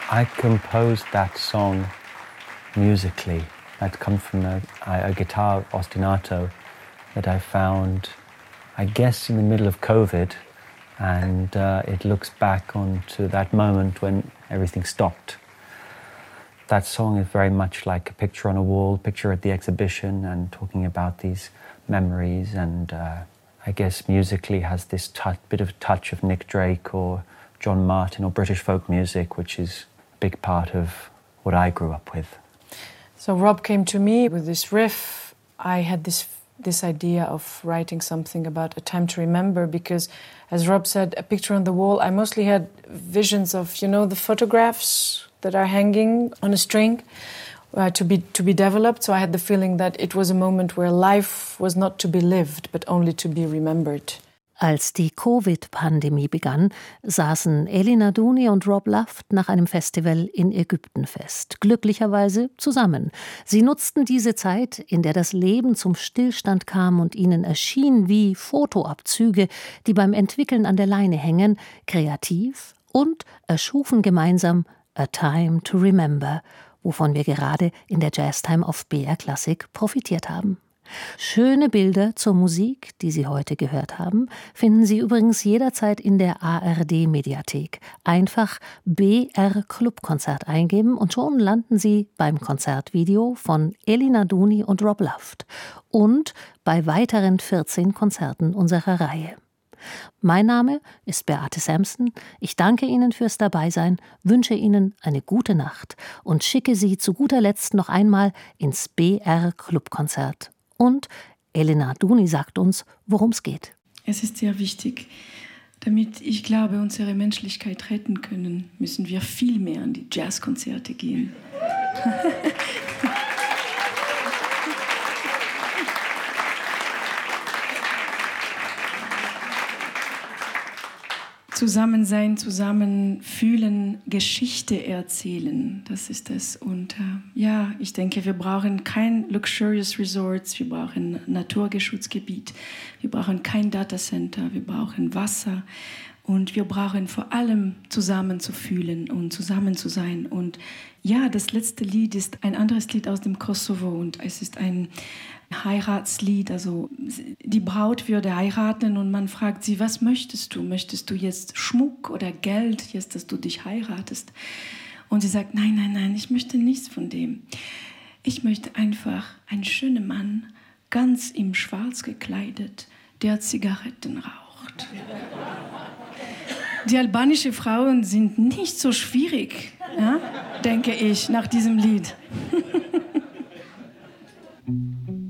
I composed that song musically. That comes from a guitar ostinato that I found, I guess, in the middle of COVID. And it looks back onto that moment when everything stopped. That song is very much like a picture on a wall, picture at the exhibition, and talking about these memories. And I guess musically has this bit of touch of Nick Drake or John Martyn or British folk music, which is a big part of what I grew up with. So Rob came to me with this riff. I had this idea of writing something about a time to remember because, as Rob said, a picture on the wall, I mostly had visions of, the photographs that are hanging on a string to be developed. So I had the feeling that it was a moment where life was not to be lived, but only to be remembered. Als die Covid-Pandemie begann, saßen Elina Dooney und Rob Luft nach einem Festival in Ägypten fest. Glücklicherweise zusammen. Sie nutzten diese Zeit, in der das Leben zum Stillstand kam und ihnen erschien wie Fotoabzüge, die beim Entwickeln an der Leine hängen, kreativ und erschufen gemeinsam A Time to Remember, wovon wir gerade in der Jazztime auf BR Klassik profitiert haben. Schöne Bilder zur Musik, die Sie heute gehört haben, finden Sie übrigens jederzeit in der ARD-Mediathek. Einfach BR Clubkonzert eingeben und schon landen Sie beim Konzertvideo von Elina Dooney und Rob Luft und bei weiteren 14 Konzerten unserer Reihe. Mein Name ist Beate Samson. Ich danke Ihnen fürs Dabeisein, wünsche Ihnen eine gute Nacht und schicke Sie zu guter Letzt noch einmal ins BR Clubkonzert. Und Elina Dooney sagt uns, worum es geht. Es ist sehr wichtig. Damit, ich glaube, unsere Menschlichkeit retten können, müssen wir viel mehr an die Jazzkonzerte gehen. Zusammen sein, zusammen fühlen, Geschichte erzählen, das ist es. Und ich denke, wir brauchen kein Luxurious Resorts, wir brauchen Naturschutzgebiet, wir brauchen kein Datacenter, wir brauchen Wasser und wir brauchen vor allem zusammen zu fühlen und zusammen zu sein. Und ja, das letzte Lied ist ein anderes Lied aus dem Kosovo und es ist ein Heiratslied, also die Braut würde heiraten und man fragt sie, was möchtest du? Möchtest du jetzt Schmuck oder Geld, jetzt, dass du dich heiratest? Und sie sagt, nein, ich möchte nichts von dem. Ich möchte einfach einen schönen Mann, ganz im Schwarz gekleidet, der Zigaretten raucht. Die albanischen Frauen sind nicht so schwierig, ja, denke ich, nach diesem Lied.